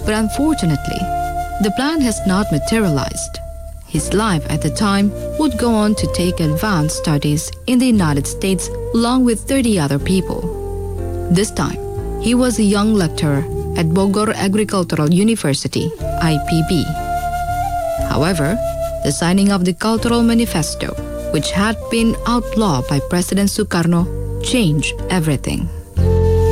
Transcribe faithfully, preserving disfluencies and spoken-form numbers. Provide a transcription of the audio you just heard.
But unfortunately, the plan has not materialized. His life at the time would go on to take advanced studies in the United States along with thirty other people. This time, he was a young lecturer at Bogor Agricultural University, I P B. However, the signing of the Cultural Manifesto, which had been outlawed by President Sukarno, changed everything.